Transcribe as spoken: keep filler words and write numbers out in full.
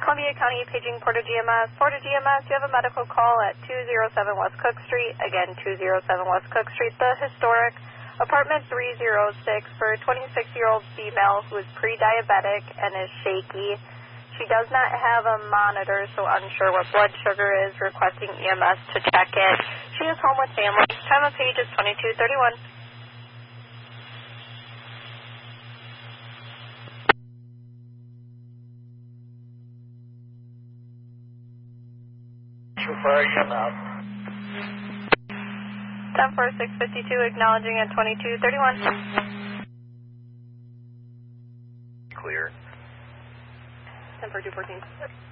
Columbia County paging Porter G M S. Porter G M S, you have a medical call at two oh seven West Cook Street. Again, two oh seven West Cook Street, the historic apartment three oh six for a twenty-six-year-old female who is pre-diabetic and is shaky. She does not have a monitor, so unsure what blood sugar is, requesting E M S to check it. She is home with family. Time of page is twenty-two thirty-one. For E M S. ten four six fifty-two, acknowledging at twenty-two thirty-one. Clear. ten four two fourteen.